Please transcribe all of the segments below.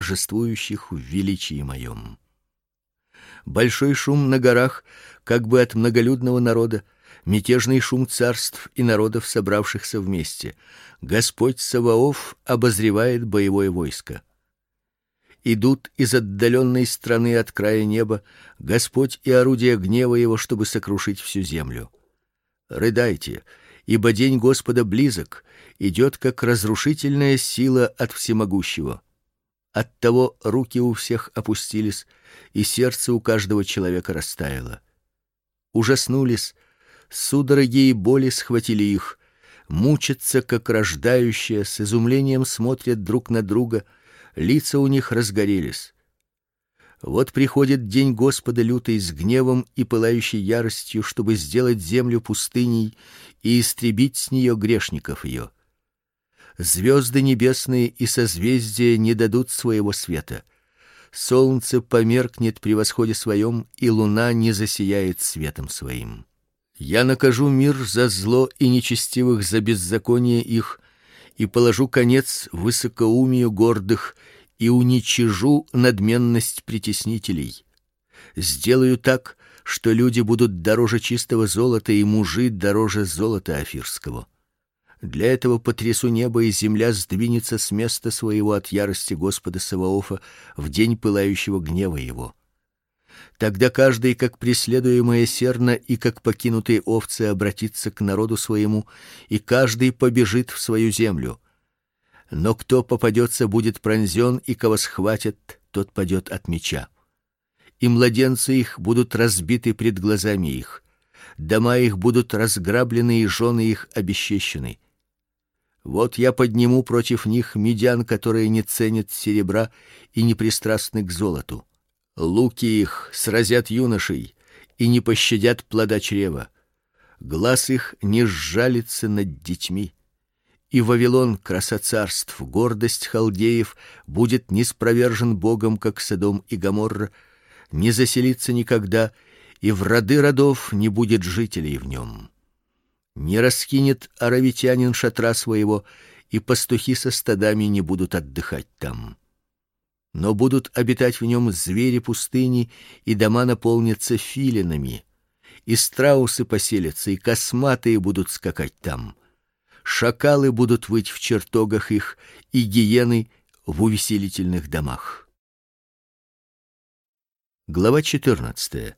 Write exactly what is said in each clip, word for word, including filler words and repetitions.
торжествующих в величии моем. Большой шум на горах, как бы от многолюдного народа, мятежный шум царств и народов, собравшихся вместе. Господь Саваоф обозревает боевое войско. Идут из отдаленной страны от края неба Господь и орудия гнева его, чтобы сокрушить всю землю. Рыдайте, ибо день Господа близок, идет как разрушительная сила от всемогущего. Оттого руки у всех опустились, и сердце у каждого человека растаяло. Ужаснулись, судороги и боли схватили их, мучатся, как рождающие, с изумлением смотрят друг на друга, лица у них разгорелись. Вот приходит день Господа лютый с гневом и пылающей яростью, чтобы сделать землю пустыней и истребить с нее грешников ее. Звезды небесные и созвездия не дадут своего света. Солнце померкнет при восходе своем, и луна не засияет светом своим. Я накажу мир за зло и нечестивых за беззаконие их, и положу конец высокоумию гордых, и уничижу надменность притеснителей. Сделаю так, что люди будут дороже чистого золота, и мужи дороже золота офирского. Для этого потрясу небо, и земля сдвинется с места своего от ярости Господа Саваофа в день пылающего гнева его. Тогда каждый, как преследуемая серна и как покинутые овцы, обратится к народу своему, и каждый побежит в свою землю. Но кто попадется, будет пронзен, и кого схватят, тот падет от меча. И младенцы их будут разбиты пред глазами их, дома их будут разграблены, и жены их обесчещены. Вот я подниму против них медян, которые не ценят серебра и не пристрастны к золоту. Луки их сразят юношей и не пощадят плода чрева. Глаз их не сжалится над детьми. И Вавилон, краса царств, гордость халдеев, будет ниспровержен Богом, как Содом и Гоморра, не заселится никогда, и в роды родов не будет жителей в нем. Не раскинет аравитянин шатра своего, и пастухи со стадами не будут отдыхать там. Но будут обитать в нем звери пустыни, и дома наполнятся филинами, и страусы поселятся, и косматые будут скакать там. Шакалы будут выть в чертогах их, и гиены в увеселительных домах. Глава четырнадцатая.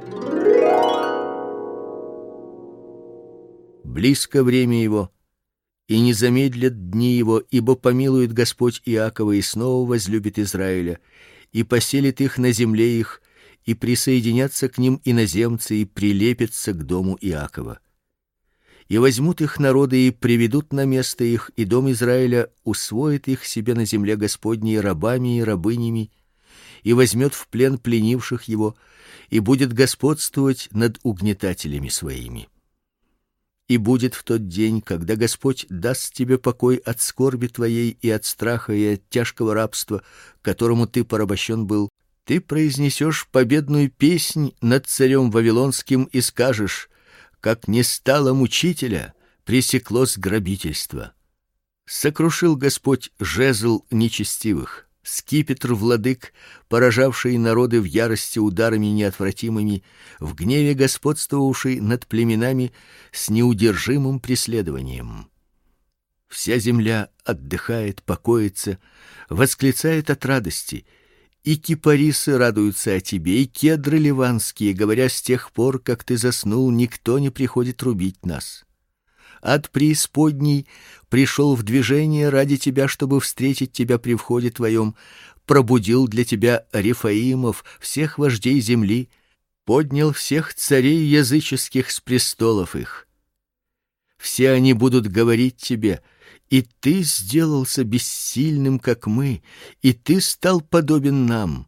Близко время его, и не замедлят дни его, ибо помилует Господь Иакова и снова возлюбит Израиля, и поселит их на земле их, и присоединятся к ним иноземцы, и прилепятся к дому Иакова. И возьмут их народы и приведут на место их, и дом Израиля усвоит их себе на земле Господней рабами и рабынями, и возьмет в плен пленивших его, и будет господствовать над угнетателями своими. И будет в тот день, когда Господь даст тебе покой от скорби твоей и от страха и от тяжкого рабства, которому ты порабощен был, ты произнесешь победную песнь над царем вавилонским и скажешь: как не стало мучителя, пресеклось грабительство. Сокрушил Господь жезл нечестивых, скипетр владык, поражавший народы в ярости ударами неотвратимыми, в гневе господствовавший над племенами с неудержимым преследованием. Вся земля отдыхает, покоится, восклицает от радости, и кипарисы радуются о тебе, и кедры ливанские, говоря: с тех пор, как ты заснул, никто не приходит рубить нас. Ад преисподней пришел в движение ради тебя, чтобы встретить тебя при входе твоем, пробудил для тебя рефаимов, всех вождей земли, поднял всех царей языческих с престолов их. Все они будут говорить тебе: и ты сделался бессильным, как мы, и ты стал подобен нам.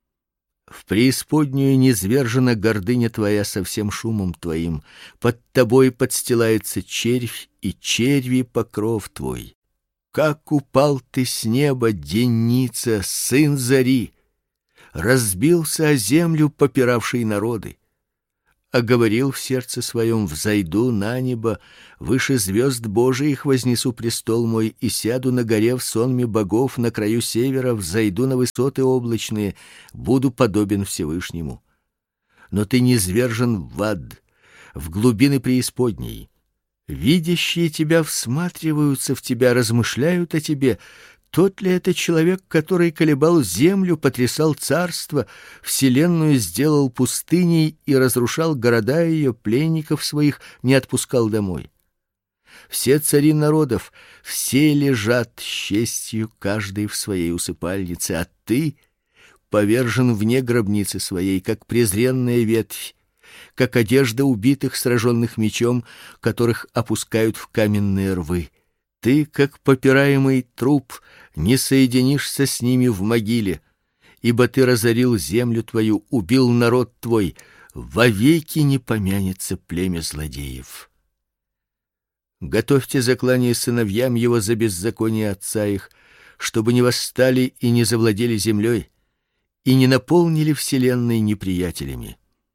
В преисподнюю низвержена гордыня твоя со всем шумом твоим, под тобой подстилается червь, и черви покров твой. Как упал ты с неба, денница, сын зари! Разбился о землю попиравший народы. а говорил в сердце своем: взойду на небо, выше звезд Божиих вознесу престол мой и сяду на горе в сонме богов на краю севера, взойду на высоты облачные, буду подобен Всевышнему. Но ты низвержен в ад, в глубины преисподней. Видящие тебя всматриваются в тебя, размышляют о тебе. Тот ли это человек, который колебал землю, потрясал царство, вселенную сделал пустыней и разрушал города ее, пленников своих не отпускал домой? Все цари народов, все лежат с честью, каждый в своей усыпальнице, а ты повержен вне гробницы своей, как презренная ветвь, как одежда убитых, сраженных мечом, которых опускают в каменные рвы. Ты, как попираемый труп, не соединишься с ними в могиле, ибо ты разорил землю твою, убил народ твой, вовеки не помянется племя злодеев. Готовьте заклание сыновьям его за беззаконие отца их, чтобы не восстали и не завладели землей, и не наполнили вселенной неприятелями.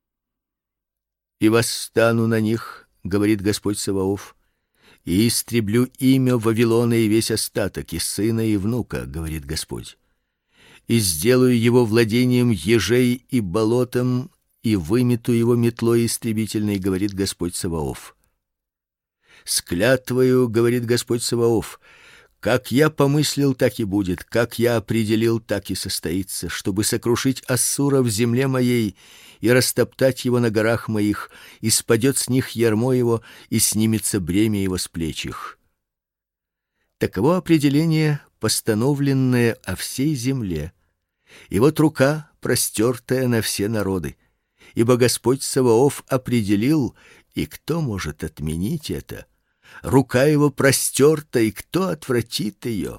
И восстану на них, говорит Господь Саваоф, и истреблю имя Вавилона и весь остаток, и сына, и внука, говорит Господь. И сделаю его владением ежей и болотом, и вымету его метлой истребительной, говорит Господь Саваоф. С клятвою, говорит Господь Саваоф, как я помыслил, так и будет, как я определил, так и состоится, чтобы сокрушить Ассура в земле моей и растоптать его на горах моих, и спадет с них ярмо его, и снимется бремя его с плеч их. Таково определение, постановленное о всей земле, и вот рука, простертая на все народы, ибо Господь Саваоф определил, и кто может отменить это? Рука его простерта, и кто отвратит ее?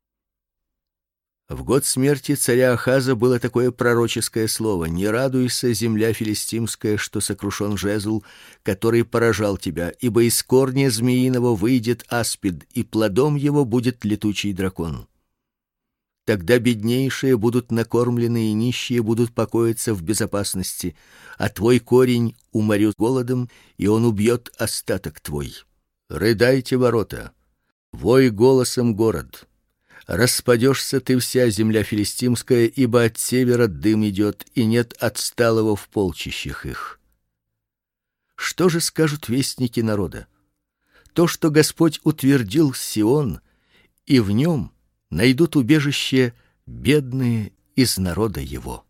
В год смерти царя Ахаза было такое пророческое слово: «Не радуйся, земля филистимская, что сокрушен жезл, который поражал тебя, ибо из корня змеиного выйдет аспид, и плодом его будет летучий дракон. Тогда беднейшие будут накормлены, и нищие будут покоиться в безопасности, а твой корень уморю голодом, и он убьет остаток твой. Рыдайте ворота, вой голосом город. Распадешься ты вся, земля филистимская, ибо от севера дым идет, и нет отсталого в полчищах их». Что же скажут вестники народа? То, что Господь утвердил Сион, и в нем найдут убежище бедные из народа его.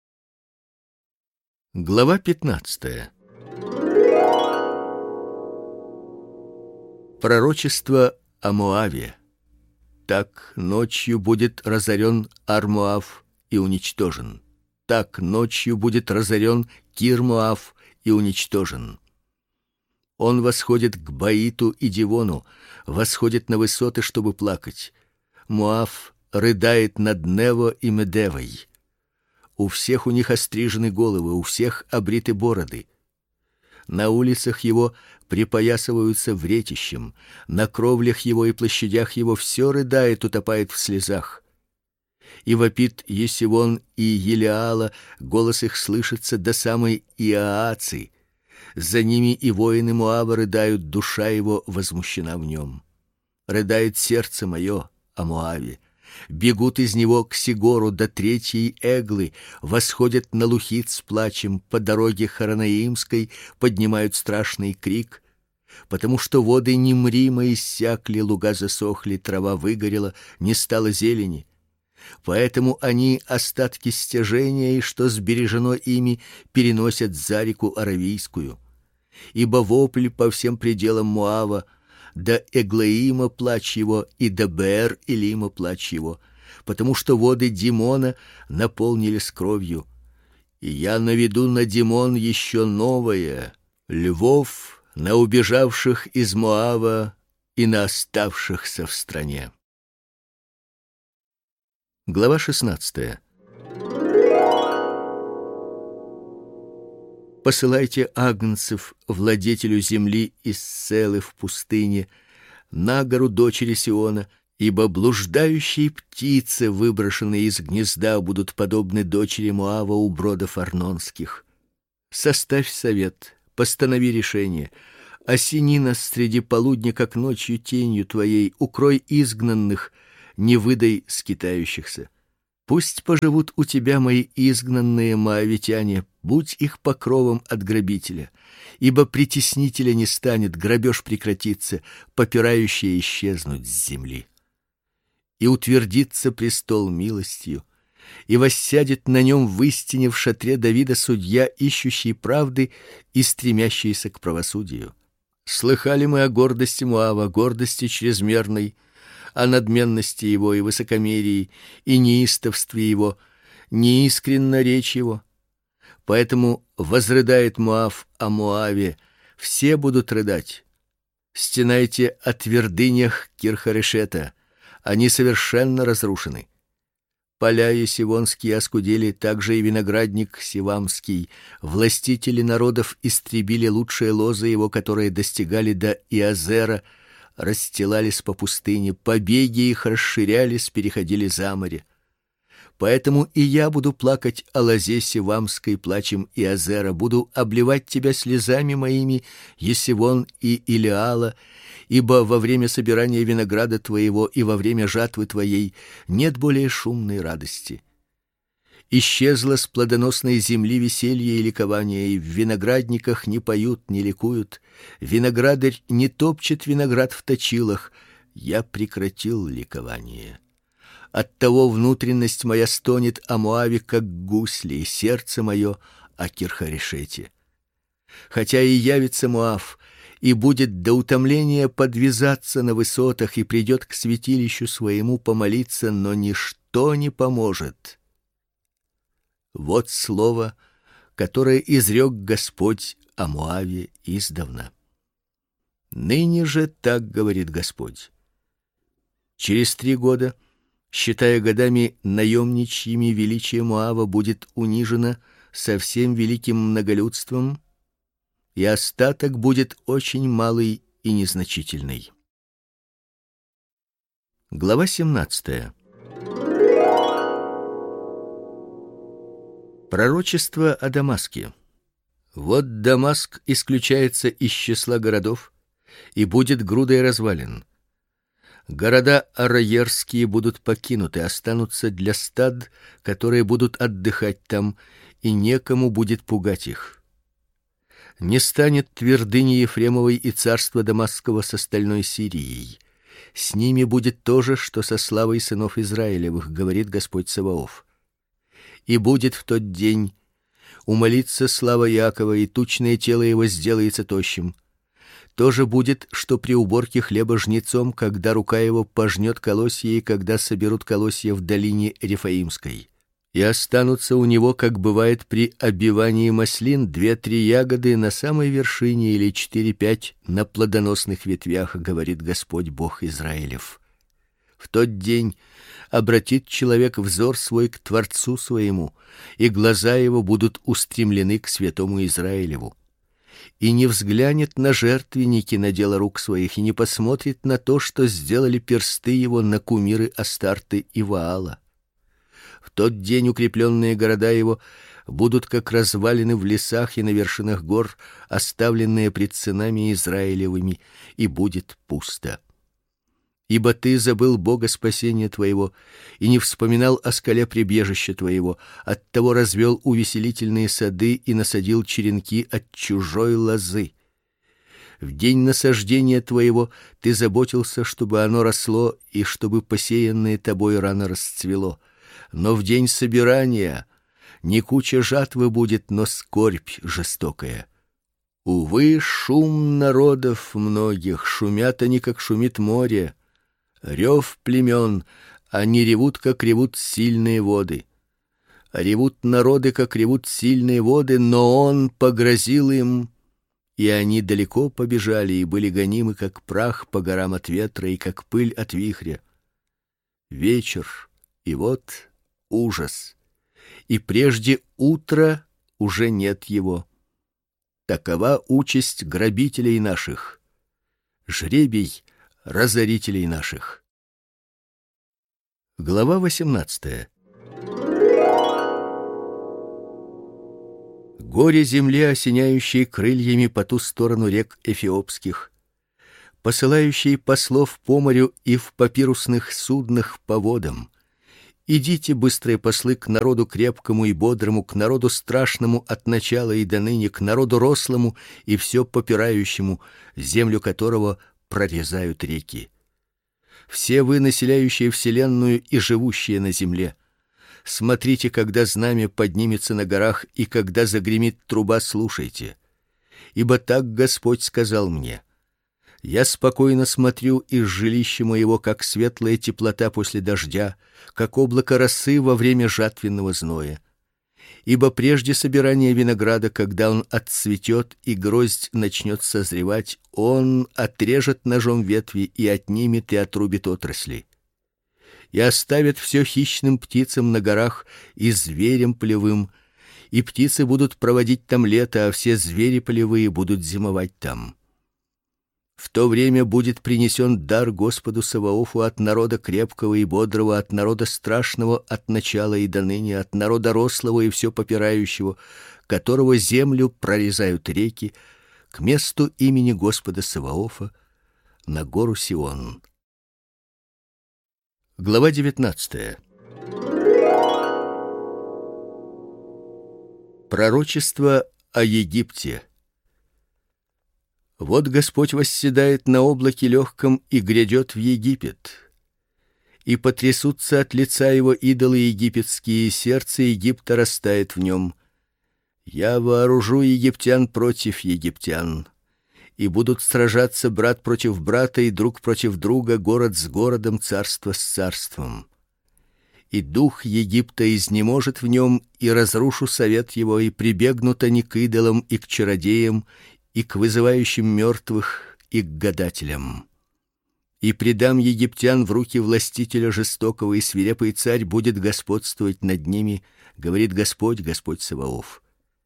Глава пятнадцатая. Пророчество о Моаве. Так ночью будет разорен Ар-Моав и уничтожен. Так ночью будет разорен Кир-Моав и уничтожен. Он восходит к Баиту и Дивону, восходит на высоты, чтобы плакать. Моав рыдает над Нево и Медевой. У всех у них острижены головы, у всех обриты бороды. На улицах его припоясываются вретищем, на кровлях его и площадях его все рыдает, утопает в слезах. И вопит Есивон и Елеала, голос их слышится до самой Иааци. За ними и воины Моава рыдают, душа его возмущена в нем. Рыдает сердце мое о Моаве. Бегут из него к Сигору до третьей Эглы, восходят на Лухит с плачем, по дороге Хоронаимской поднимают страшный крик, потому что воды немримо иссякли, луга засохли, трава выгорела, не стало зелени. Поэтому они остатки стяжения, и что сбережено ими, переносят за реку Аравийскую. Ибо вопль по всем пределам Моава, до Эглаима плач его, и до Беэр-Илима плач его, потому что воды Димона наполнились кровью. И я наведу на Димон еще новое, львов на убежавших из Моава и на оставшихся в стране. Глава шестнадцатая. Посылайте агнцев владетелю земли из Селы в пустыне, на гору дочери Сиона, ибо блуждающие птицы, выброшенные из гнезда, будут подобны дочери Моава у бродов Арнонских. Составь совет, постанови решение. Осени нас среди полудня, как ночью тенью твоей, укрой изгнанных, не выдай скитающихся. Пусть поживут у тебя мои изгнанные моавитяне, будь их покровом от грабителя, ибо притеснителя не станет, грабеж прекратится, попирающие исчезнут с земли. И утвердится престол милостью, и воссядет на нем в истине в шатре Давида судья, ищущий правды и стремящийся к правосудию. Слыхали мы о гордости Моава, гордости чрезмерной, о надменности его и высокомерии, и неистовстве его, неискренна речь его. Поэтому возрыдает Моав о Моаве, все будут рыдать. Стенайте о твердынях Кир-Харешета, они совершенно разрушены. Поля есивонские оскудели, также и виноградник сивамский. Властители народов истребили лучшие лозы его, которые достигали до Иазера, расстилались по пустыне, побеги их расширялись, переходили за море. Поэтому и я буду плакать о лозе сивамской плачем Иазера, буду обливать тебя слезами моими, Есивон и Илиала, ибо во время собирания винограда твоего и во время жатвы твоей нет более шумной радости. Исчезло с плодоносной земли веселье и ликование, и в виноградниках не поют, не ликуют, виноградарь не топчет виноград в точилах. Я прекратил ликование. Оттого внутренность моя стонет о Моаве, как гусли, и сердце мое о Кир-Харешете. Хотя и явится Моав, и будет до утомления подвязаться на высотах, и придет к святилищу своему помолиться, но ничто не поможет. Вот слово, которое изрек Господь о Моаве издавна. Ныне же так говорит Господь: через три года, считая годами наемничьими, величие Моава будет унижено со всем великим многолюдством, и остаток будет очень малый и незначительный. Глава семнадцатая. Пророчество о Дамаске. Вот Дамаск исключается из числа городов и будет грудой развалин. Города араерские будут покинуты, останутся для стад, которые будут отдыхать там, и некому будет пугать их. Не станет твердыни Ефремовой и царства Дамасского с остальной Сирией. С ними будет то же, что со славой сынов Израилевых, говорит Господь Саваоф. И будет в тот день умолится слава Иакова, и тучное тело его сделается тощим. То же будет, что при уборке хлеба жнецом, когда рука его пожнет колосья, и когда соберут колосья в долине Рефаимской. И останутся у него, как бывает при обивании маслин, две-три ягоды на самой вершине или четыре-пять на плодоносных ветвях, говорит Господь Бог Израилев. В тот день обратит человек взор свой к Творцу своему, и глаза его будут устремлены к святому Израилеву. И не взглянет на жертвенники, на дело рук своих, и не посмотрит на то, что сделали персты его, на кумиры Астарты и Ваала. В тот день укрепленные города его будут как развалины в лесах и на вершинах гор, оставленные пред сынами Израилевыми, и будет пусто. Ибо ты забыл Бога спасения твоего и не вспоминал о скале прибежища твоего, оттого развел увеселительные сады и насадил черенки от чужой лозы. В день насаждения твоего ты заботился, чтобы оно росло и чтобы посеянное тобой рано расцвело. Но в день собирания не куча жатвы будет, но скорбь жестокая. Увы, шум народов многих, шумят они, как шумит море. Рев племен, они ревут, как ревут сильные воды. Ревут народы, как ревут сильные воды, но он погрозил им, и они далеко побежали и были гонимы, как прах по горам от ветра и как пыль от вихря. Вечер, и вот ужас, и прежде утра уже нет его. Такова участь грабителей наших, жребий разорителей наших. Глава восемнадцатая. Горе земле, осеняющей крыльями по ту сторону рек эфиопских, посылающей послов по морю и в папирусных суднах по водам. Идите, быстрые послы, к народу крепкому и бодрому, к народу страшному от начала и до ныне, к народу рослому и все попирающему, землю которого прорезают реки. Все вы, населяющие вселенную и живущие на земле, смотрите, когда знамя поднимется на горах и когда загремит труба, слушайте. Ибо так Господь сказал мне: я спокойно смотрю из жилища моего, как светлая теплота после дождя, как облако росы во время жатвенного зноя. Ибо прежде собирания винограда, когда он отцветет и гроздь начнет созревать, он отрежет ножом ветви и отнимет и отрубит отрасли. И оставит все хищным птицам на горах и зверям полевым, и птицы будут проводить там лето, а все звери полевые будут зимовать там. В то время будет принесен дар Господу Саваофу от народа крепкого и бодрого, от народа страшного от начала и до ныне, от народа рослого и все попирающего, которого землю прорезают реки, к месту имени Господа Саваофа, на гору Сион. Глава девятнадцатая. Пророчество о Египте. Вот Господь восседает на облаке легком и грядет в Египет. И потрясутся от лица его идолы египетские, и сердце Египта растает в нем. Я вооружу египтян против египтян, и будут сражаться брат против брата и друг против друга, город с городом, царство с царством. И дух Египта изнеможет в нем, и разрушу совет его, и прибегнут они к идолам и к чародеям, и к вызывающим мертвых, и к гадателям. И предам египтян в руки властителя жестокого, и свирепый царь будет господствовать над ними, говорит Господь, Господь Саваоф.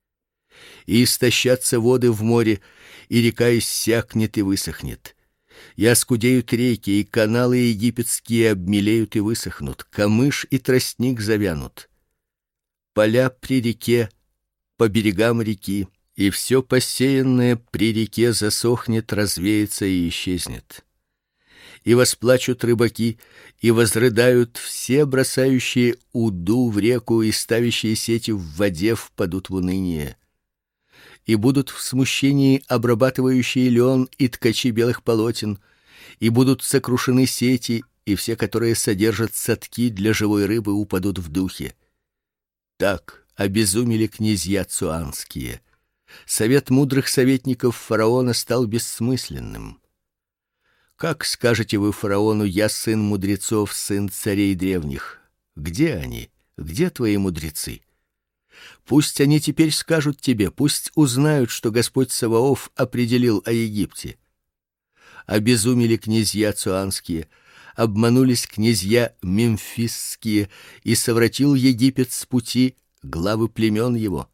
И истощатся воды в море, и река иссякнет и высохнет. И оскудеют реки, и каналы египетские обмелеют и высохнут, камыш и тростник завянут. Поля при реке, по берегам реки, и все посеянное при реке засохнет, развеется и исчезнет. И восплачут рыбаки, и возрыдают все бросающие уду в реку и ставящие сети в воде, впадут в уныние. И будут в смущении обрабатывающие лен и ткачи белых полотен, и будут сокрушены сети, и все, которые содержат садки для живой рыбы, упадут в духе. Так обезумели князья цуанские. Совет мудрых советников фараона стал бессмысленным. Как скажете вы фараону: я сын мудрецов, сын царей древних? Где они? Где твои мудрецы? Пусть они теперь скажут тебе, пусть узнают, что Господь Саваоф определил о Египте. Обезумели князья цуанские, обманулись князья мемфисские, и совратил Египет с пути главы племен его.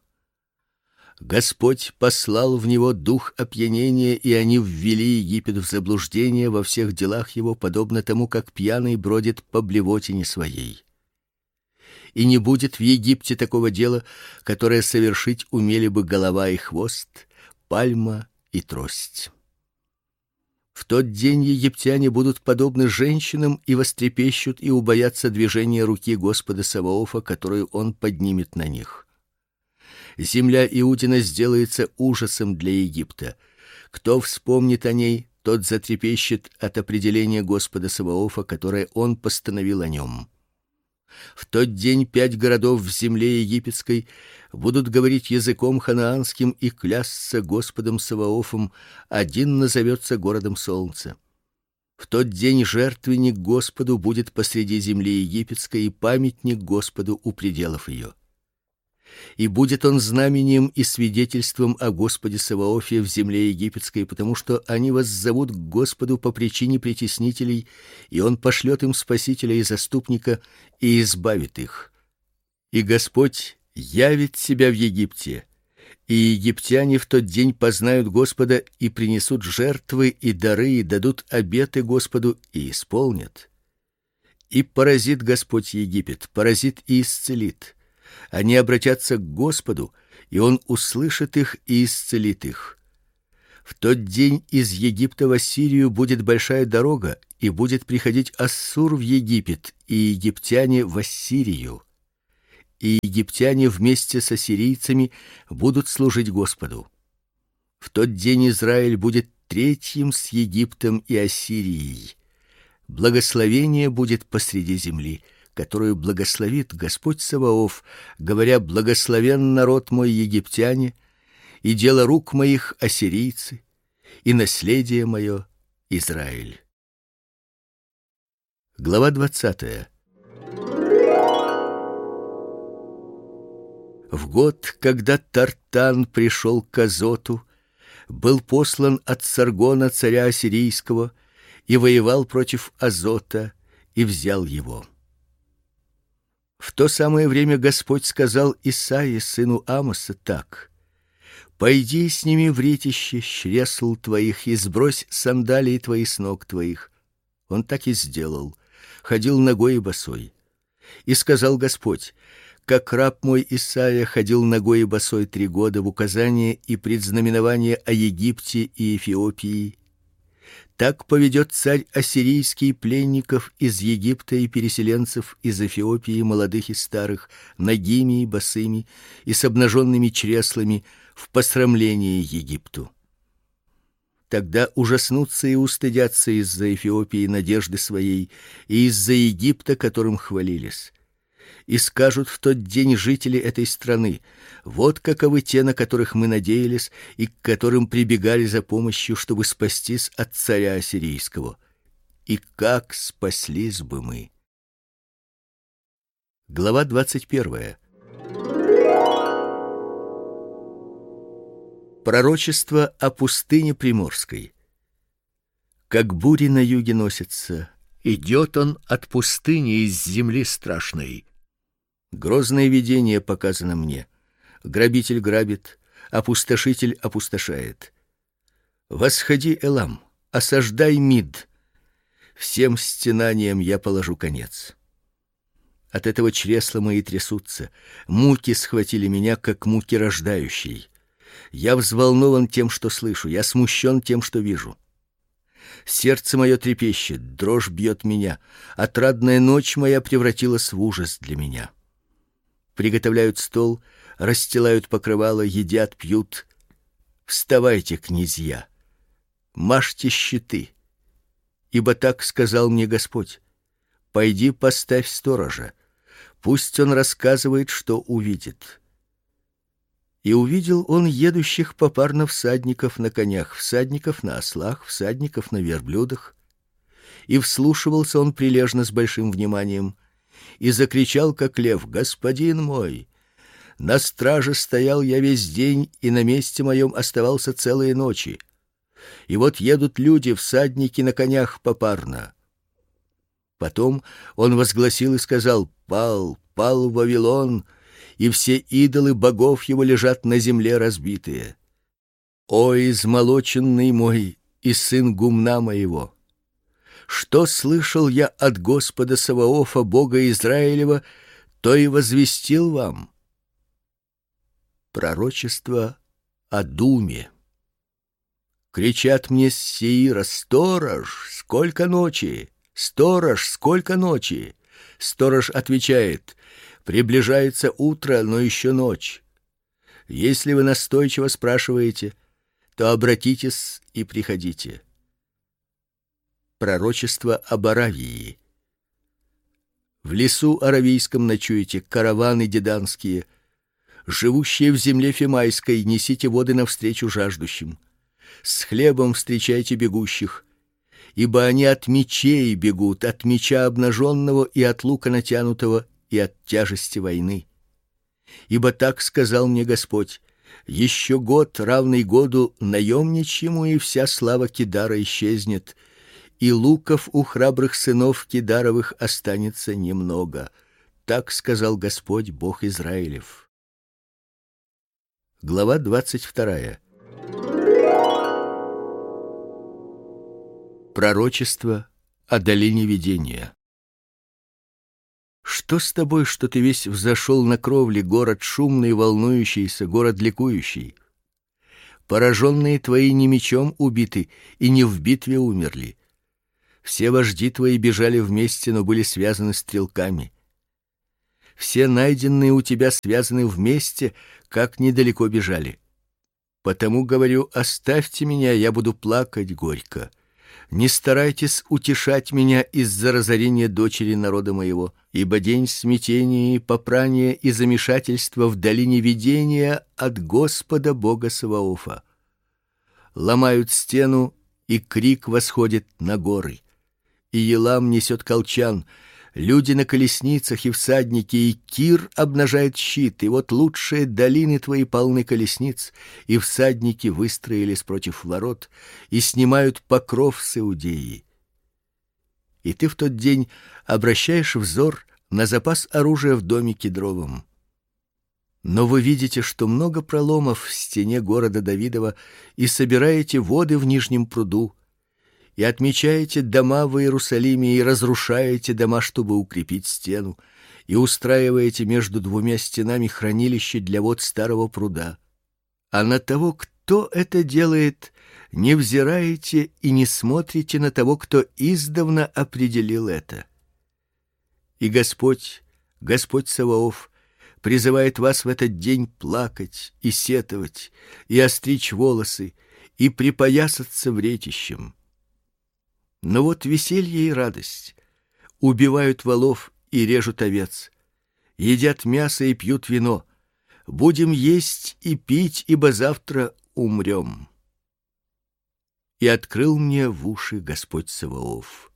Господь послал в него дух опьянения, и они ввели Египет в заблуждение во всех делах его, подобно тому, как пьяный бродит по блевотине своей. И не будет в Египте такого дела, которое совершить умели бы голова и хвост, пальма и трость. В тот день египтяне будут подобны женщинам и вострепещут и убоятся движения руки Господа Саваофа, которую он поднимет на них. Земля Иудина сделается ужасом для Египта. Кто вспомнит о ней, тот затрепещет от определения Господа Саваофа, которое он постановил о нем. В тот день пять городов в земле египетской будут говорить языком ханаанским и клясться Господом Саваофом, один назовется городом солнца. В тот день жертвенник Господу будет посреди земли египетской, и памятник Господу у пределов ее. И будет он знамением и свидетельством о Господе Саваофе в земле египетской, потому что они воззовут к Господу по причине притеснителей, и он пошлет им спасителя и заступника и избавит их. И Господь явит себя в Египте, и египтяне в тот день познают Господа и принесут жертвы и дары и дадут обеты Господу и исполнят. И поразит Господь Египет, поразит и исцелит. Они обратятся к Господу, и он услышит их и исцелит их. В тот день из Египта в Ассирию будет большая дорога, и будет приходить Ассур в Египет, и египтяне в Ассирию. И египтяне вместе с ассирийцами будут служить Господу. В тот день Израиль будет третьим с Египтом и Ассирией. Благословение будет посреди земли, которую благословит Господь Саваоф, говоря: благословен народ мой египтяне, и дело рук моих ассирийцы, и наследие мое Израиль. Глава двадцатая. В год, когда Тартан пришел к Азоту, был послан от Саргона, царя ассирийского, и воевал против Азота и взял его. В то самое время Господь сказал Исаии сыну Амоса так: пойди с ними в ретище чресл твоих и сбрось сандалии твои с ног твоих. Он так и сделал, ходил нагой и босой. И сказал Господь: как раб мой Исаия ходил нагой и босой три года в указание и предзнаменование о Египте и Эфиопии, так поведет царь ассирийский пленников из Египта и переселенцев из Эфиопии, молодых и старых, нагими и босыми и с обнаженными чреслами, в посрамление Египту. Тогда ужаснутся и устыдятся из-за Эфиопии надежды своей и из-за Египта, которым хвалились. И скажут в тот день жители этой страны: вот каковы те, на которых мы надеялись и к которым прибегали за помощью, чтобы спастись от царя ассирийского. И как спаслись бы мы. Глава двадцать первая. Пророчество о пустыне Приморской. Как бури на юге носится, идет он от пустыни из земли страшной. Грозное видение показано мне. Грабитель грабит, опустошитель опустошает. Восходи, Элам, осаждай Мид. Всем стенаниям я положу конец. От этого чресла мои трясутся, муки схватили меня, как муки рождающей. Я взволнован тем, что слышу, я смущен тем, что вижу. Сердце мое трепещет, дрожь бьет меня, отрадная ночь моя превратилась в ужас для меня. Приготовляют стол, расстилают покрывало, едят, пьют. Вставайте, князья, мажьте щиты, ибо так сказал мне Господь: пойди, поставь сторожа, пусть он рассказывает, что увидит. И увидел он едущих попарно всадников на конях, всадников на ослах, всадников на верблюдах. И вслушивался он прилежно с большим вниманием, и закричал, как лев: господин мой! На страже стоял я весь день, и на месте моем оставался целые ночи. И вот едут люди, всадники на конях попарно. Потом он возгласил и сказал: пал, пал Вавилон, и все идолы богов его лежат на земле разбитые. О, измолоченный мой и сын гумна моего! Что слышал я от Господа Саваофа, Бога Израилева, то и возвестил вам. Пророчество о Думе. Кричат мне с Сеира: сторож, сколько ночи! Сторож, сколько ночи! Сторож отвечает: приближается утро, но еще ночь. Если вы настойчиво спрашиваете, то обратитесь и приходите. Пророчество об Аравии. В лесу аравийском ночуете, караваны деданские, живущие в земле фимайской, несите воды навстречу жаждущим. С хлебом встречайте бегущих, ибо они от мечей бегут, от меча обнаженного и от лука натянутого, и от тяжести войны. Ибо так сказал мне Господь: еще год, равный году наемничьему, и вся слава Кедара исчезнет, и луков у храбрых сынов Кедаровых останется немного. Так сказал Господь, Бог Израилев. Глава двадцать вторая. Пророчество о долине видения. Что с тобой, что ты весь взошел на кровли, город шумный, волнующийся, город ликующий? Пораженные твои не мечом убиты и не в битве умерли. Все вожди твои бежали вместе, но были связаны стрелками. Все найденные у тебя связаны вместе, как недалеко бежали. Потому говорю: оставьте меня, я буду плакать горько. Не старайтесь утешать меня из-за разорения дочери народа моего, ибо день смятения и попрания и замешательства в долине видения от Господа Бога Саваофа. Ломают стену, и крик восходит на горы. И Елам несет колчан, люди на колесницах и всадники, и Кир обнажает щит, и вот лучшие долины твои полны колесниц, и всадники выстроились против ворот, и снимают покров с Иудеи. И ты в тот день обращаешь взор на запас оружия в доме кедровом. Но вы видите, что много проломов в стене города Давидова, и собираете воды в нижнем пруду, и отмечаете дома в Иерусалиме, и разрушаете дома, чтобы укрепить стену, и устраиваете между двумя стенами хранилище для вод старого пруда. А на того, кто это делает, не взираете и не смотрите на того, кто издавна определил это. И Господь, Господь Саваоф, призывает вас в этот день плакать и сетовать, и остричь волосы, и припоясаться вретищем. Но вот веселье и радость. Убивают волов и режут овец. Едят мясо и пьют вино. Будем есть и пить, ибо завтра умрем. И открыл мне в уши Господь Саваоф: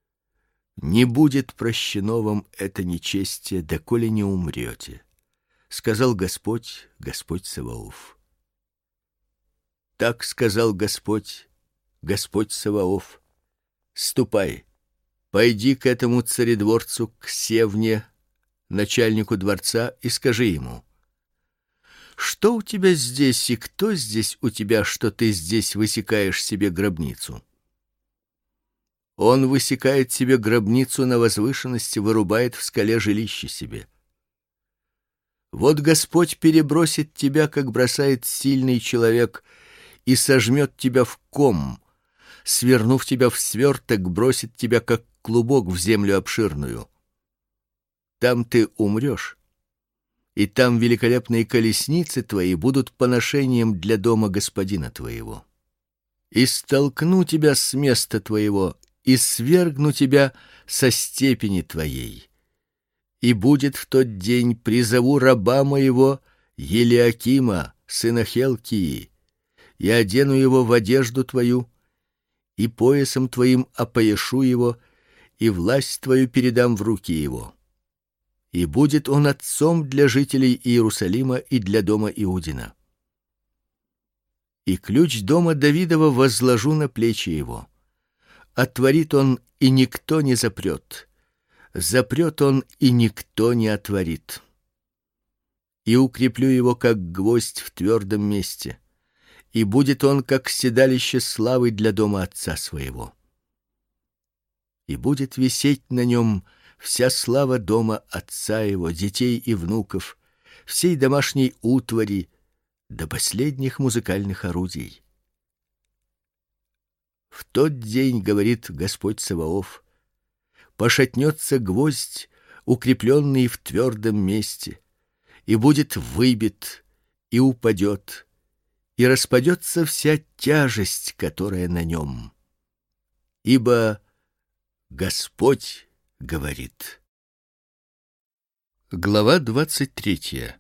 не будет прощено вам это нечестие, доколе не умрете, сказал Господь, Господь Саваоф. Так сказал Господь, Господь Саваоф: ступай, пойди к этому царедворцу, к Севне, начальнику дворца, и скажи ему: что у тебя здесь и кто здесь у тебя, что ты здесь высекаешь себе гробницу? Он высекает себе гробницу на возвышенности, вырубает в скале жилище себе. Вот Господь перебросит тебя, как бросает сильный человек, и сожмет тебя в ком, свернув тебя в сверток, бросит тебя, как клубок, в землю обширную. Там ты умрешь, и там великолепные колесницы твои будут поношением для дома господина твоего. И столкну тебя с места твоего, и свергну тебя со степени твоей. И будет в тот день, призову раба моего Елиакима, сына Хелкии, и одену его в одежду твою, и поясом твоим опояшу его, и власть твою передам в руки его. И будет он отцом для жителей Иерусалима и для дома Иудина. И ключ дома Давидова возложу на плечи его. Отворит он, и никто не запрет. Запрет он, и никто не отворит. И укреплю его, как гвоздь в твердом месте. И будет он, как седалище славы для дома отца своего. И будет висеть на нем вся слава дома отца его, детей и внуков, всей домашней утвари, до последних музыкальных орудий. В тот день, говорит Господь Саваоф, пошатнется гвоздь, укрепленный в твердом месте, и будет выбит, и упадет, и распадется вся тяжесть, которая на нем. Ибо Господь говорит. Глава двадцать третья.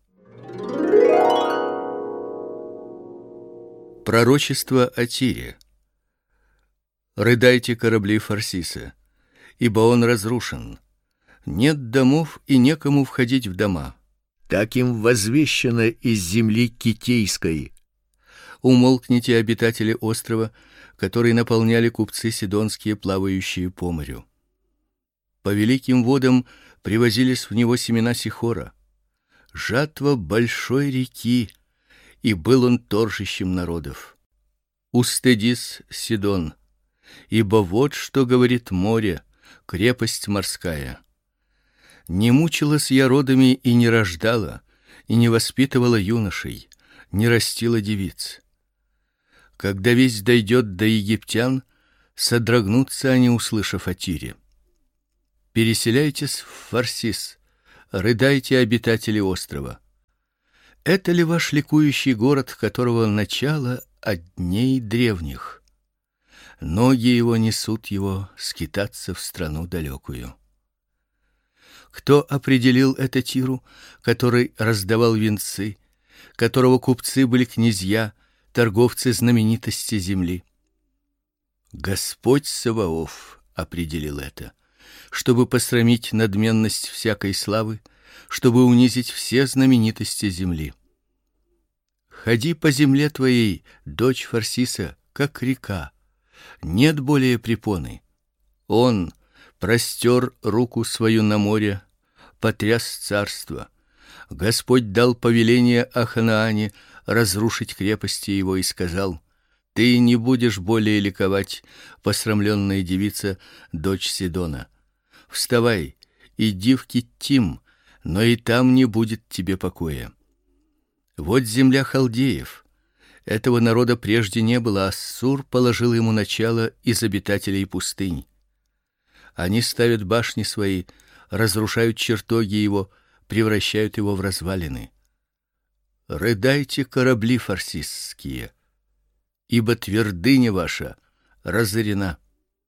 Пророчество о Тире. Рыдайте, корабли Фарсиса, ибо он разрушен. Нет домов, и некому входить в дома. Так им возвещено из земли китейской. Умолкните, обитатели острова, который наполняли купцы сидонские, плавающие по морю. По великим водам привозились в него семена сихора. Жатва большой реки, и был он торжищем народов. Устыдись, Сидон, ибо вот что говорит море, крепость морская. Не мучилась я родами и не рождала, и не воспитывала юношей, не растила девиц. Когда весть дойдет до египтян, содрогнутся они, услышав о Тире. Переселяйтесь в Фарсис, рыдайте, обитатели острова. Это ли ваш ликующий город, которого начало от дней древних? Ноги его несут его скитаться в страну далекую. Кто определил это Тиру, который раздавал венцы, которого купцы были князья, торговцы знаменитости земли? Господь Саваоф определил это, чтобы посрамить надменность всякой славы, чтобы унизить все знаменитости земли. Ходи по земле твоей, дочь Фарсиса, как река. Нет более препоны. Он простер руку свою на море, потряс царство. Господь дал повеление о Ханаане разрушить крепости его и сказал: ты не будешь более ликовать, посрамленная девица, дочь Сидона. Вставай, иди в Киттим, но и там не будет тебе покоя. Вот земля халдеев. Этого народа прежде не было, Ассур положил ему начало из обитателей пустынь. Они ставят башни свои, разрушают чертоги его, превращают его в развалины. Рыдайте, корабли фарсисские, ибо твердыня ваша разорена.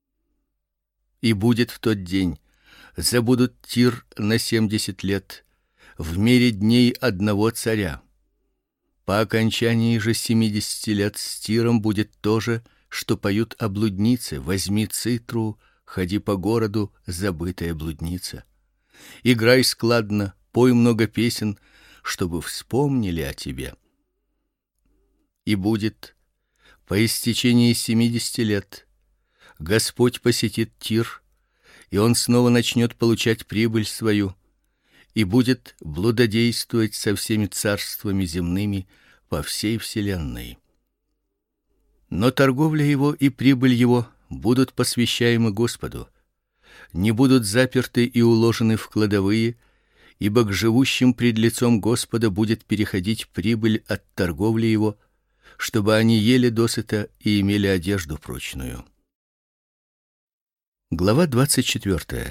И будет в тот день, забудут Тир на семьдесят лет, в мере дней одного царя. По окончании же семидесяти лет с Тиром будет то же, что поют о блуднице: возьми цитру, ходи по городу, забытая блудница. Играй складно, пой много песен, чтобы вспомнили о тебе. И будет по истечении семидесяти лет Господь посетит Тир, и он снова начнет получать прибыль свою, и будет блудодействовать со всеми царствами земными по всей вселенной. Но торговля его и прибыль его будут посвящаемы Господу, не будут заперты и уложены в кладовые, ибо к живущим пред лицом Господа будет переходить прибыль от торговли его, чтобы они ели досыта и имели одежду прочную. Глава двадцать четвёртая.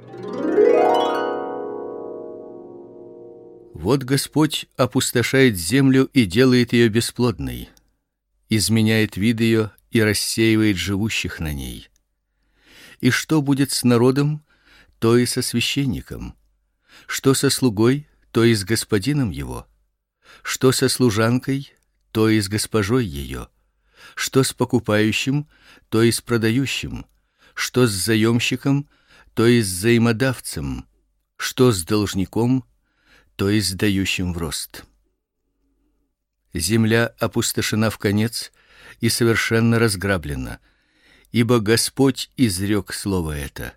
Вот Господь опустошает землю и делает ее бесплодной, изменяет вид ее и рассеивает живущих на ней. И что будет с народом, то и со священником, что со слугой, то и с господином его, что со служанкой, то и с госпожой ее, что с покупающим, то и с продающим, что с заемщиком, то и с заимодавцем, что с должником, то и с дающим в рост. Земля опустошена вконец и совершенно разграблена, ибо Господь изрек слово это.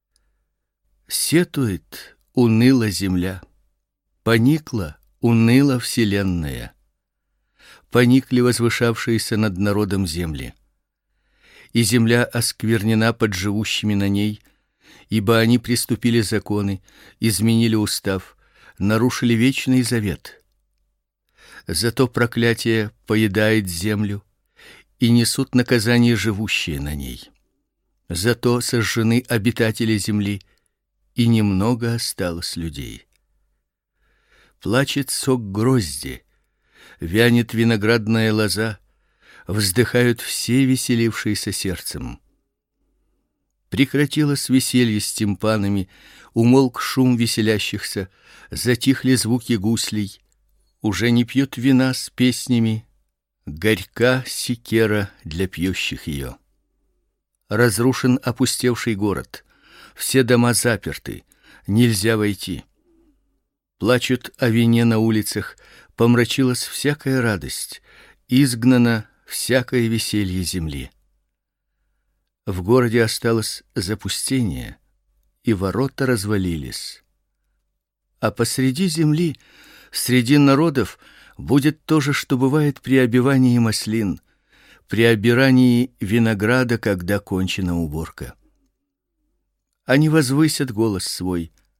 Сетует уныла земля, поникла уныла вселенная, поникли возвышавшиеся над народом земли. И земля осквернена под живущими на ней, ибо они приступили законы, изменили устав, нарушили вечный завет. Зато проклятие поедает землю, и несут наказание живущие на ней. Зато сожжены обитатели земли, и немного осталось людей. Плачет сок грозди, вянет виноградная лоза, вздыхают все веселившиеся сердцем. Прекратилось веселье с тимпанами, умолк шум веселящихся, затихли звуки гуслей, уже не пьют вина с песнями, горька секера для пьющих ее. Разрушен опустевший город, все дома заперты, нельзя войти. Плачут о вине на улицах, помрачилась всякая радость, изгнано всякое веселье земли. В городе осталось запустение, и ворота развалились. А посреди земли, среди народов, будет то же, что бывает при обивании маслин, при обирании винограда, когда кончена уборка. Они возвысят голос свой,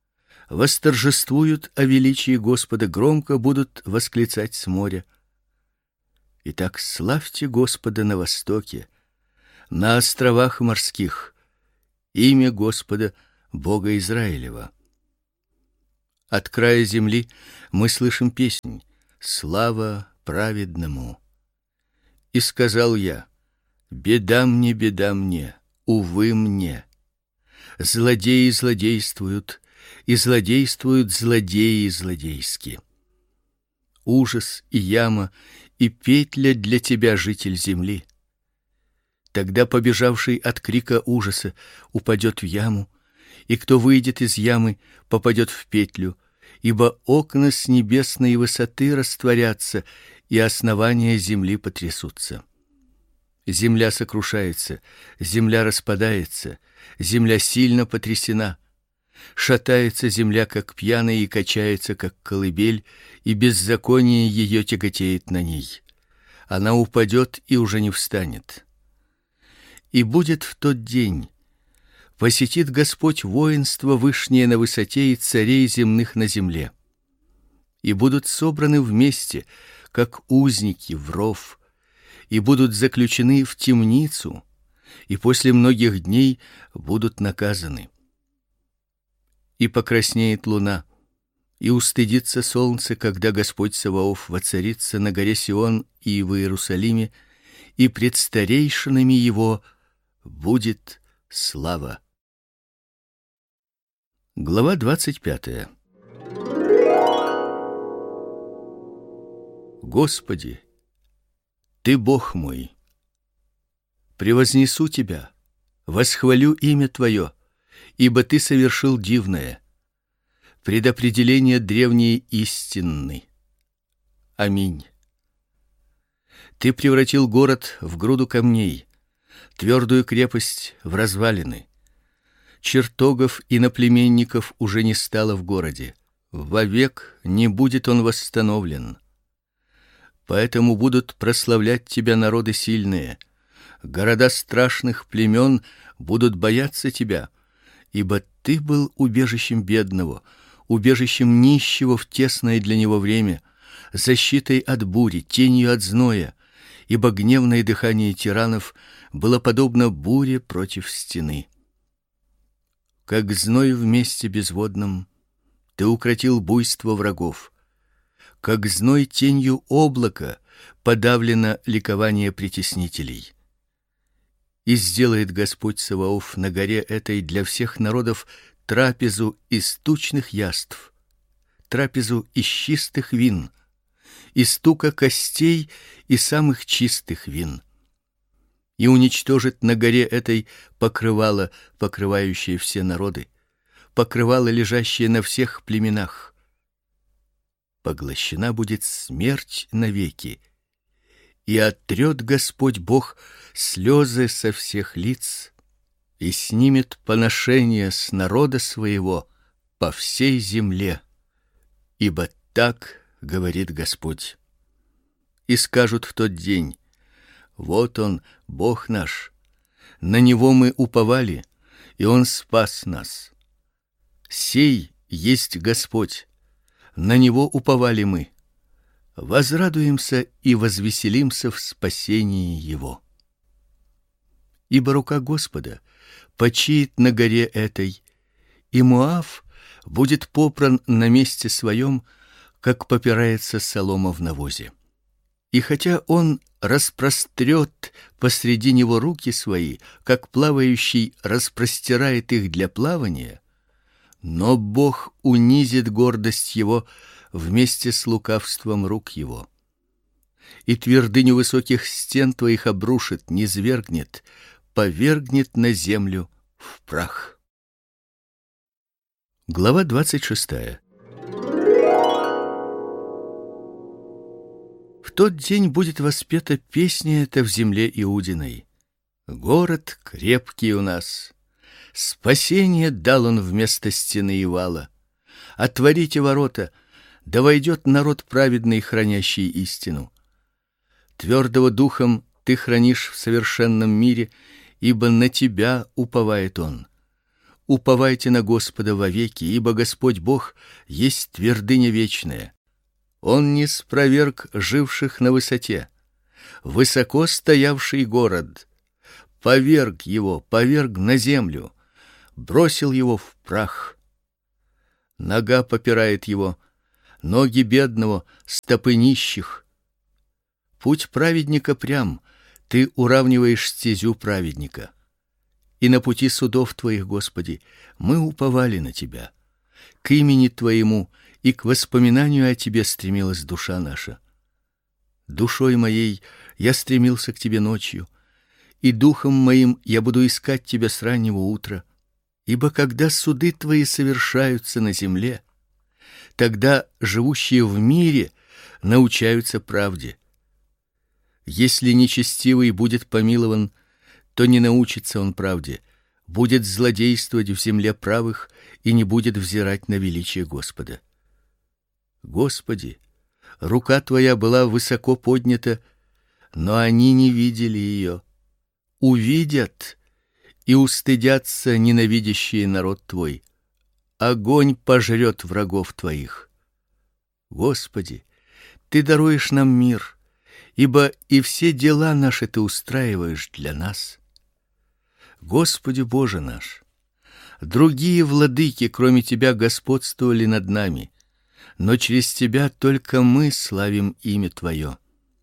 восторжествуют о величии Господа, громко будут восклицать с моря. Итак, славьте Господа на востоке, на островах морских, имя Господа, Бога Израилева. От края земли мы слышим песнь: слава праведному. И сказал я: беда мне, беда мне, увы мне. Злодеи злодействуют, и злодействуют злодеи злодейски. Ужас и яма, и петля для тебя, житель земли. Тогда побежавший от крика ужаса упадет в яму, и кто выйдет из ямы, попадет в петлю, ибо окна с небесной высоты растворятся, и основания земли потрясутся. Земля сокрушается, земля распадается, земля сильно потрясена. Шатается земля, как пьяная, и качается, как колыбель, и беззаконие ее тяготеет на ней. Она упадет и уже не встанет. И будет в тот день: посетит Господь воинство вышнее на высоте и царей земных на земле. И будут собраны вместе, как узники в ров, и будут заключены в темницу, и после многих дней будут наказаны. И покраснеет луна, и устыдится солнце, когда Господь Саваоф воцарится на горе Сион и в Иерусалиме, и пред старейшинами его будет слава. Глава двадцать пятая. Господи, Ты Бог мой. Превознесу Тебя, восхвалю имя Твое, ибо Ты совершил дивное. Предопределение древние истинны. Аминь. Ты превратил город в груду камней, твердую крепость в развалины. Чертогов и наплеменников уже не стало в городе. Вовек не будет он восстановлен. Поэтому будут прославлять тебя народы сильные. Города страшных племен будут бояться тебя, ибо ты был убежищем бедного, убежищем нищего в тесное для него время, защитой от бури, тенью от зноя, ибо гневное дыхание тиранов было подобно буре против стены. Как зной в месте безводном, ты укротил буйство врагов. Как зной тенью облака подавлено ликование притеснителей. И сделает Господь Саваоф на горе этой для всех народов трапезу из тучных яств, трапезу из чистых вин, из тука костей и самых чистых вин. И уничтожит на горе этой покрывало, покрывающее все народы, покрывало, лежащее на всех племенах. Поглощена будет смерть навеки, и оттрет Господь Бог слезы со всех лиц и снимет поношение с народа своего по всей земле, ибо так говорит Господь. И скажут в тот день: вот он, Бог наш, на него мы уповали, и он спас нас. Сей есть Господь, на него уповали мы. Возрадуемся и возвеселимся в спасении его. Ибо рука Господа почиет на горе этой, и Моав будет попран на месте своем, как попирается солома в навозе. И хотя он распрострет посреди него руки свои, как плавающий распростирает их для плавания, но Бог унизит гордость его вместе с лукавством рук его. И твердыню высоких стен твоих обрушит, низвергнет, повергнет на землю в прах. Глава двадцать шестая. В тот день будет воспета песня эта в земле Иудиной. Город крепкий у нас. Спасение дал он вместо стены и вала. Отворите ворота, да войдет народ праведный, хранящий истину. Твердого духом ты хранишь в совершенном мире, ибо на тебя уповает он. Уповайте на Господа вовеки, ибо Господь Бог есть твердыня вечная. Он не спроверг живших на высоте, высоко стоявший город, поверг его, поверг на землю, бросил его в прах. Нога попирает его, ноги бедного, стопы нищих. Путь праведника прям, ты уравниваешь стезю праведника. И на пути судов твоих, Господи, мы уповали на тебя. К имени твоему и к воспоминанию о тебе стремилась душа наша. Душой моей я стремился к тебе ночью, и духом моим я буду искать тебя с раннего утра. Ибо когда суды твои совершаются на земле, тогда живущие в мире научаются правде. Если нечестивый будет помилован, то не научится он правде, будет злодействовать в земле правых и не будет взирать на величие Господа. Господи, рука твоя была высоко поднята, но они не видели ее. Увидят и устыдятся ненавидящие народ твой. Огонь пожрет врагов твоих. Господи, ты даруешь нам мир, ибо и все дела наши ты устраиваешь для нас. Господи Боже наш, другие владыки, кроме тебя, господствовали над нами, но через тебя только мы славим имя твое.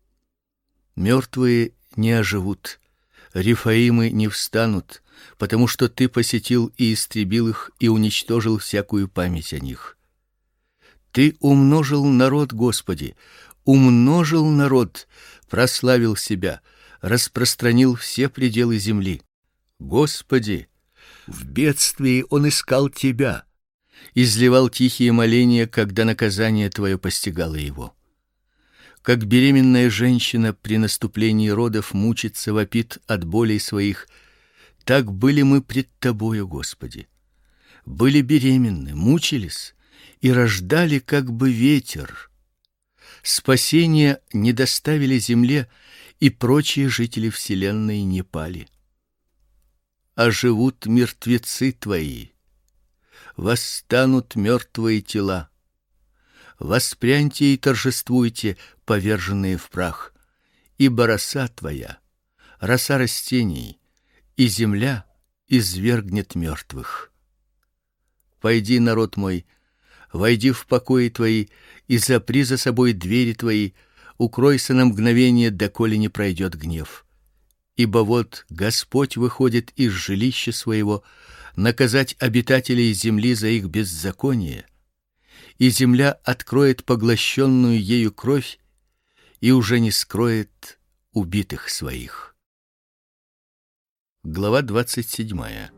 Мертвые не оживут, рефаимы не встанут, потому что ты посетил и истребил их и уничтожил всякую память о них. Ты умножил народ, Господи, умножил народ, прославил себя, распространил все пределы земли. Господи, в бедствии он искал тебя, изливал тихие моления, когда наказание твое постигало его. Как беременная женщина при наступлении родов мучится, вопит от болей своих, так были мы пред тобою, Господи. Были беременны, мучились и рождали, как бы ветер. Спасения не доставили земле, и прочие жители вселенной не пали. А живут мертвецы твои, восстанут мертвые тела. Воспряньте и торжествуйте, поверженные в прах, ибо роса твоя, роса растений, и земля извергнет мертвых. Пойди, народ мой, войди в покои твои и запри за собой двери твои, укройся на мгновение, доколе не пройдет гнев. Ибо вот Господь выходит из жилища своего наказать обитателей земли за их беззаконие, и земля откроет поглощенную ею кровь и уже не скроет убитых своих. Глава двадцать седьмая.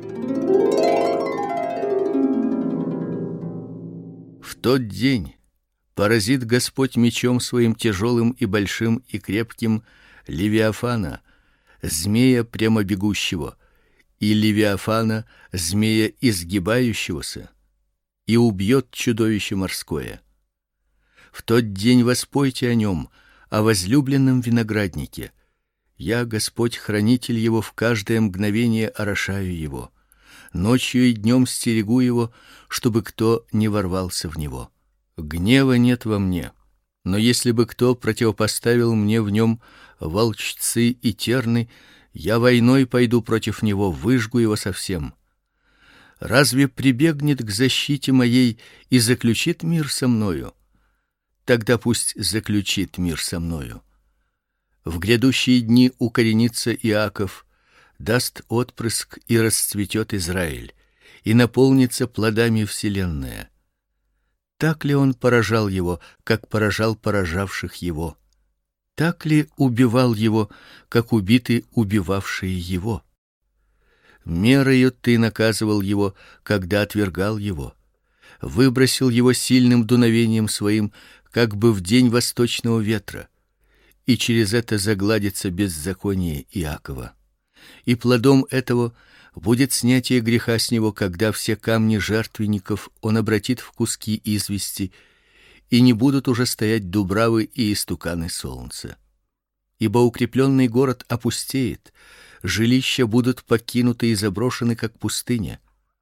В тот день поразит Господь мечом своим тяжелым и большим и крепким Левиафана, змея прямобегущего, и Левиафана, змея изгибающегося, и убьет чудовище морское. В тот день воспойте о нем, о возлюбленном винограднике. Я, Господь, хранитель его, в каждое мгновение орошаю его. Ночью и днем стерегу его, чтобы кто не ворвался в него. Гнева нет во мне, но если бы кто противопоставил мне в нем волчцы и терны, я войной пойду против него, выжгу его совсем. Разве прибегнет к защите моей и заключит мир со мною? Тогда пусть заключит мир со мною. В грядущие дни укоренится Иаков, даст отпрыск и расцветет Израиль, и наполнится плодами вселенная. Так ли он поражал его, как поражал поражавших его? Так ли убивал его, как убиты убивавшие его? Мерою ты наказывал его, когда отвергал его, выбросил его сильным дуновением своим, как бы в день восточного ветра, и через это загладится беззаконие Иакова. И плодом этого будет снятие греха с него, когда все камни жертвенников он обратит в куски извести, и не будут уже стоять дубравы и истуканы солнца. Ибо укрепленный город опустеет, жилища будут покинуты и заброшены, как пустыня.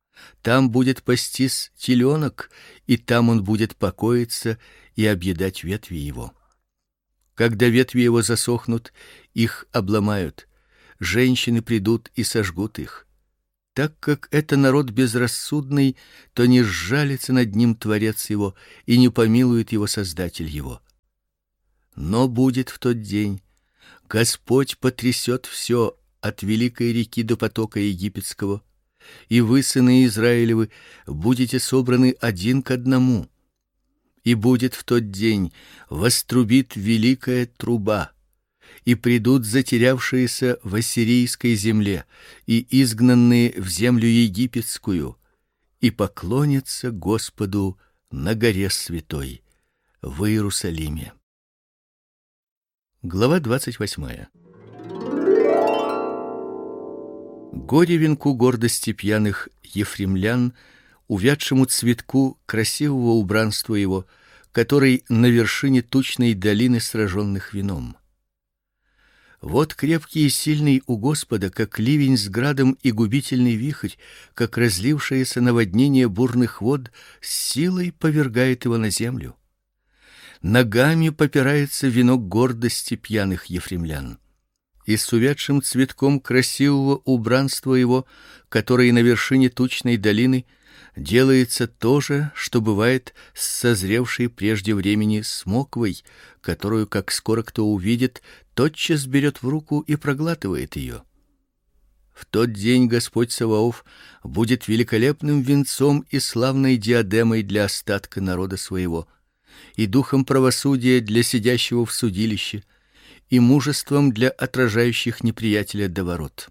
Там будет пастись теленок, и там он будет покоиться и объедать ветви его. Когда ветви его засохнут, их обломают. Женщины придут и сожгут их. Так как это народ безрассудный, то не сжалится над ним Творец его и не помилует его Создатель его. Но будет в тот день, Господь потрясет все от великой реки до потока египетского, и вы, сыны Израилевы, будете собраны один к одному. И будет в тот день вострубит великая труба, и придут затерявшиеся в ассирийской земле и изгнанные в землю египетскую, и поклонятся Господу на горе святой в Иерусалиме. Глава двадцать восьмая. Горе венку гордости пьяных ефремлян, увядшему цветку красивого убранства его, который на вершине тучной долины сраженных вином. Вот крепкий и сильный у Господа, как ливень с градом и губительный вихрь, как разлившееся наводнение бурных вод, с силой повергает его на землю. Ногами попирается венок гордости пьяных ефремлян. И с увядшим цветком красивого убранства его, который на вершине тучной долины, делается то же, что бывает с созревшей прежде времени смоквой, которую, как скоро кто увидит, тотчас берет в руку и проглатывает ее. В тот день Господь Саваоф будет великолепным венцом и славной диадемой для остатка народа своего, и духом правосудия для сидящего в судилище, и мужеством для отражающих неприятеля до ворот.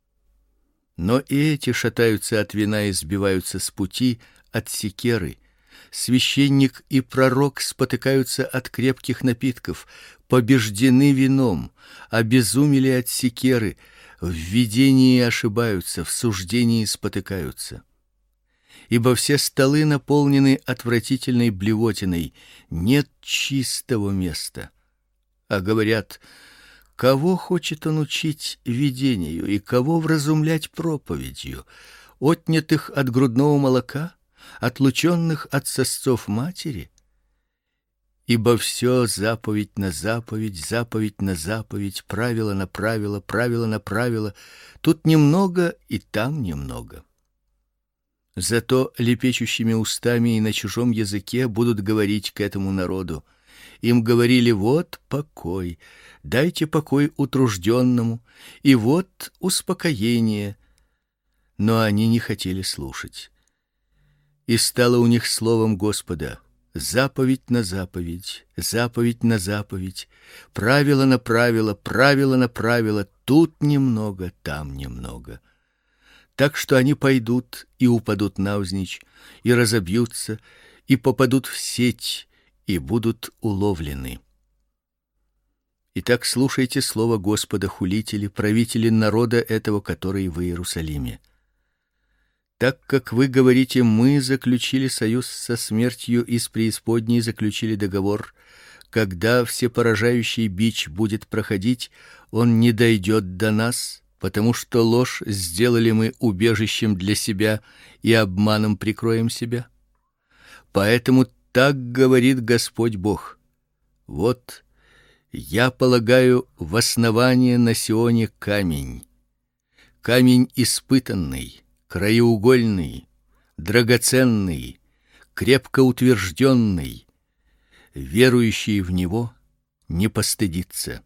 Но и эти шатаются от вина и сбиваются с пути от секеры. Священник и пророк спотыкаются от крепких напитков, побеждены вином, обезумели от секеры, в видении ошибаются, в суждении спотыкаются. Ибо все столы наполнены отвратительной блевотиной, нет чистого места. А говорят: кого хочет он учить видению и кого вразумлять проповедью? Отнятых от грудного молока, отлученных от сосцов матери? Ибо все заповедь на заповедь, заповедь на заповедь, правило на правило, правило на правило. Тут немного и там немного. Зато лепечущими устами и на чужом языке будут говорить к этому народу. Им говорили: вот покой, дайте покой утружденному, и вот успокоение. Но они не хотели слушать. И стало у них словом Господа: заповедь на заповедь, заповедь на заповедь, правило на правило, правило на правило, тут немного, там немного. Так что они пойдут и упадут навзничь, и разобьются, и попадут в сеть, и будут уловлены. Итак, слушайте слово Господа, хулители, правители народа этого, который в Иерусалиме. Так как вы говорите: мы заключили союз со смертью и с преисподней заключили договор, когда всепоражающий бич будет проходить, он не дойдет до нас, потому что ложь сделали мы убежищем для себя и обманом прикроем себя. Поэтому так говорит Господь Бог: вот я полагаю в основание на Сионе камень, камень испытанный, краеугольный, драгоценный, крепко утвержденный, верующий в него не постыдится.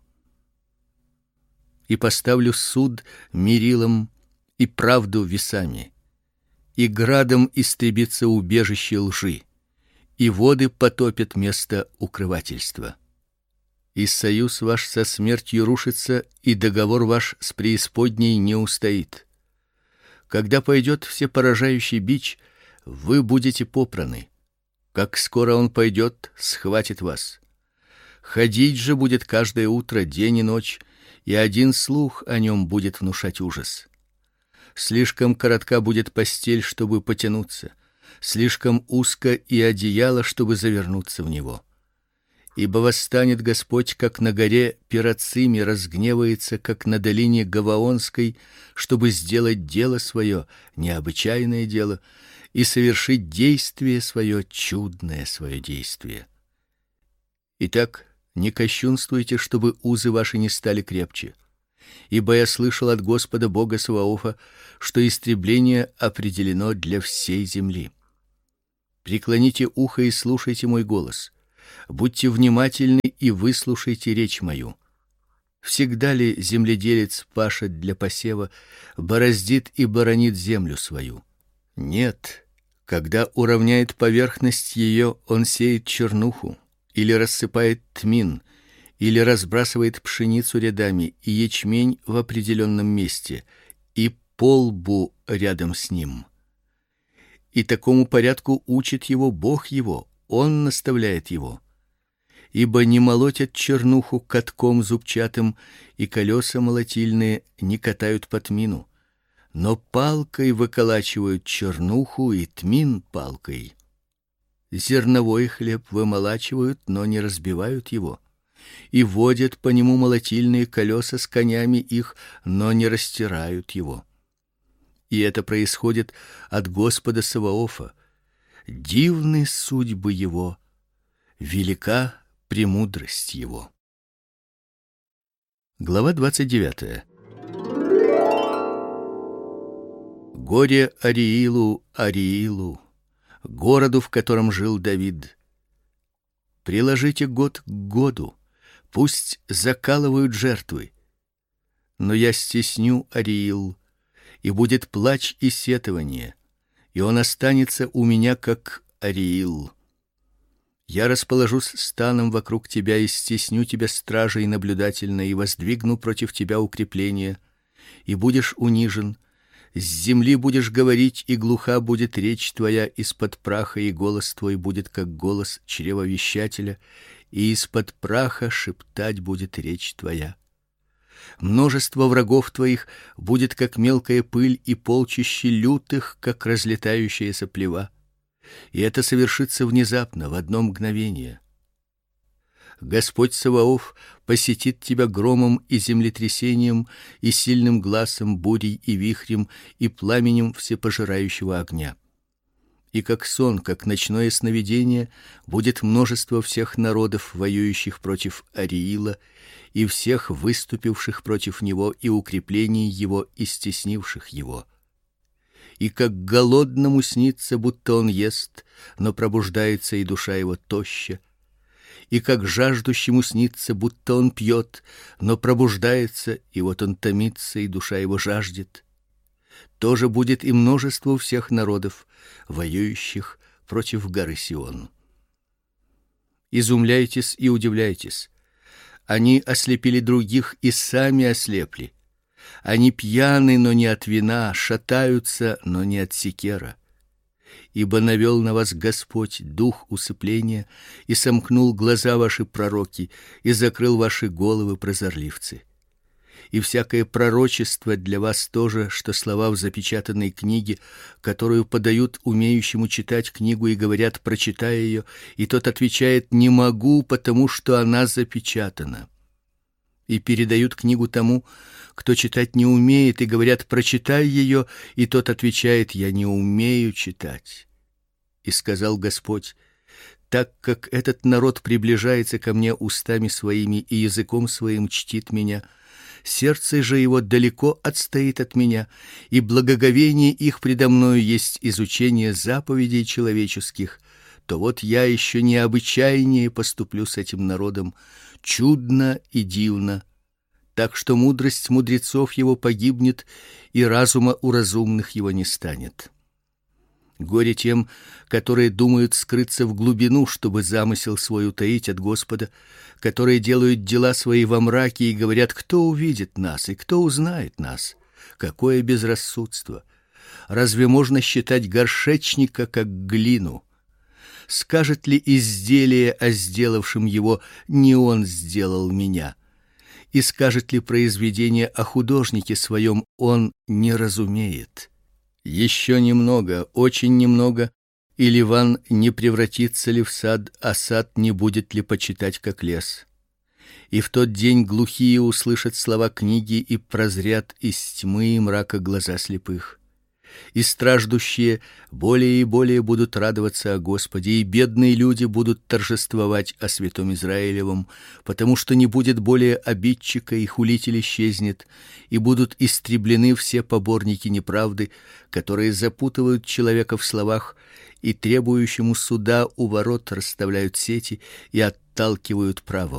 И поставлю суд мерилом и правду весами, и градом истребится убежище лжи, и воды потопят место укрывательства. И союз ваш со смертью рушится, и договор ваш с преисподней не устоит. Когда пойдет всепоражающий бич, вы будете попраны. Как скоро он пойдет, схватит вас. Ходить же будет каждое утро, день и ночь, и один слух о нем будет внушать ужас. Слишком коротка будет постель, чтобы потянуться, слишком узко и одеяло, чтобы завернуться в него. Ибо восстанет Господь, как на горе Перациме, разгневается, как на долине Гаваонской, чтобы сделать дело свое, необычайное дело, и совершить действие свое, чудное свое действие. Итак, не кощунствуйте, чтобы узы ваши не стали крепче. Ибо я слышал от Господа Бога Саваофа, что истребление определено для всей земли. Преклоните ухо и слушайте мой голос. Будьте внимательны и выслушайте речь мою. Всегда ли земледелец пашет для посева, бороздит и боронит землю свою? Нет. Когда уравняет поверхность ее, он сеет чернуху, или рассыпает тмин, или разбрасывает пшеницу рядами и ячмень в определенном месте, и полбу рядом с ним. И такому порядку учит его Бог его, он наставляет его. Ибо не молотят чернуху катком зубчатым, и колеса молотильные не катают по тмину, но палкой выколачивают чернуху и тмин палкой. Зерновой хлеб вымолачивают, но не разбивают его, и водят по нему молотильные колеса с конями их, но не растирают его. И это происходит от Господа Саваофа. Дивны судьбы его, велика премудрость его. Глава двадцать девятая. Горе Ариилу, Ариилу, городу, в котором жил Давид. Приложите год к году, пусть закалывают жертвы. Но я стесню Ариил, и будет плач и сетование, и он останется у меня как Ариил. Я расположусь станом вокруг тебя и стесню тебя стражей наблюдательно, и воздвигну против тебя укрепления, и будешь унижен. С земли будешь говорить, и глуха будет речь твоя из-под праха, и голос твой будет как голос чревовещателя, и из-под праха шептать будет речь твоя. Множество врагов твоих будет как мелкая пыль, и полчище лютых, как разлетающаяся плева. И это совершится внезапно, в одно мгновение. Господь Саваоф посетит тебя громом и землетрясением, и сильным гласом, бурей и вихрем, и пламенем всепожирающего огня. И как сон, как ночное сновидение, будет множество всех народов, воюющих против Ариила, и всех выступивших против него, и укреплений его, и стеснивших его. И как голодному снится, будто он ест, но пробуждается и душа его тоща, и как жаждущему снится, будто он пьет, но пробуждается, и вот он томится, и душа его жаждет. Тоже будет и множество всех народов, воюющих против горы Сион. Изумляйтесь и удивляйтесь. Они ослепили других и сами ослепли. Они пьяны, но не от вина, шатаются, но не от секера. Ибо навел на вас Господь дух усыпления, и сомкнул глаза ваши пророки, и закрыл ваши головы прозорливцы. И всякое пророчество для вас тоже, что слова в запечатанной книге, которую подают умеющему читать книгу и говорят, прочитай ее, и тот отвечает: не могу, потому что она запечатана. И передают книгу тому, кто читать не умеет, и говорят: прочитай ее, и тот отвечает: я не умею читать. И сказал Господь: так как этот народ приближается ко мне устами своими и языком своим чтит меня, сердце же его далеко отстоит от меня, и благоговение их предо мною есть изучение заповедей человеческих, то вот я еще необычайнее поступлю с этим народом, чудно и дивно, так что мудрость мудрецов его погибнет, и разума у разумных его не станет. Горе тем, которые думают скрыться в глубину, чтобы замысел свой утаить от Господа, которые делают дела свои во мраке и говорят: кто увидит нас и кто узнает нас? Какое безрассудство! Разве можно считать горшечника как глину? Скажет ли изделие о сделавшем его: не он сделал меня? И скажет ли произведение о художнике своем: он не разумеет? Еще немного, очень немного, И Ливан не превратится ли в сад, а сад не будет ли почитать как лес? И в тот день глухие услышат слова книги и прозрят из тьмы и мрака глаза слепых. И страждущие более и более будут радоваться о Господе, и бедные люди будут торжествовать о святом Израилевом, потому что не будет более обидчика, и хулитель исчезнет, и будут истреблены все поборники неправды, которые запутывают человека в словах и требующему суда у ворот расставляют сети и отталкивают правого.